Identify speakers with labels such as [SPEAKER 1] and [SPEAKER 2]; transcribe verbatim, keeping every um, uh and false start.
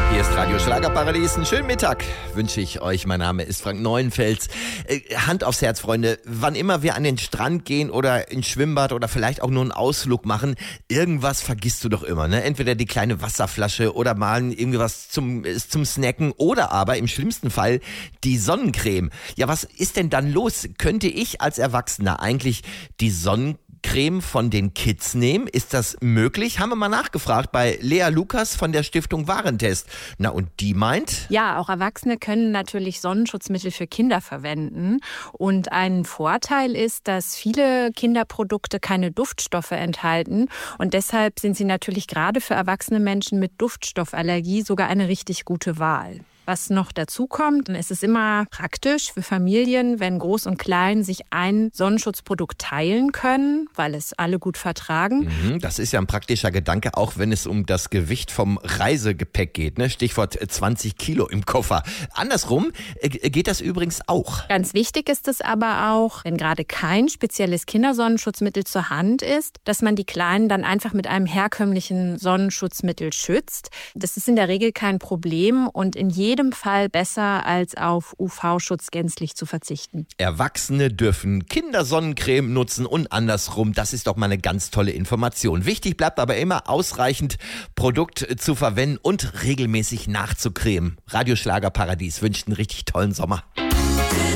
[SPEAKER 1] Hier ist Radio Schlagerparadies. Einen schönen Mittag wünsche ich euch. Mein Name ist Frank Neuenfels. Äh, Hand aufs Herz, Freunde. Wann immer wir an den Strand gehen oder ins Schwimmbad oder vielleicht auch nur einen Ausflug machen, irgendwas vergisst du doch immer, ne? Entweder die kleine Wasserflasche oder mal irgendwas zum, zum Snacken oder aber im schlimmsten Fall die Sonnencreme. Ja, was ist denn dann los? Könnte ich als Erwachsener eigentlich die Sonnencreme Creme von den Kids nehmen? Ist das möglich? Haben wir mal nachgefragt bei Lea Lukas von der Stiftung Warentest. Na, und die meint?
[SPEAKER 2] Ja, auch Erwachsene können natürlich Sonnenschutzmittel für Kinder verwenden. Und ein Vorteil ist, dass viele Kinderprodukte keine Duftstoffe enthalten. Und deshalb sind sie natürlich gerade für erwachsene Menschen mit Duftstoffallergie sogar eine richtig gute Wahl. Was noch dazu kommt, es ist immer praktisch für Familien, wenn Groß und Klein sich ein Sonnenschutzprodukt teilen können, weil es alle gut vertragen.
[SPEAKER 1] Mhm, das ist ja ein praktischer Gedanke, auch wenn es um das Gewicht vom Reisegepäck geht, ne? Stichwort zwanzig Kilo im Koffer. Andersrum äh, geht das übrigens auch.
[SPEAKER 2] Ganz wichtig ist es aber auch, wenn gerade kein spezielles Kindersonnenschutzmittel zur Hand ist, dass man die Kleinen dann einfach mit einem herkömmlichen Sonnenschutzmittel schützt. Das ist in der Regel kein Problem und in jedem Fall besser, als auf U V-Schutz gänzlich zu verzichten.
[SPEAKER 1] Erwachsene dürfen Kindersonnencreme nutzen und andersrum. Das ist doch mal eine ganz tolle Information. Wichtig bleibt aber immer, ausreichend Produkt zu verwenden und regelmäßig nachzucremen. Radio Schlagerparadies wünscht einen richtig tollen Sommer.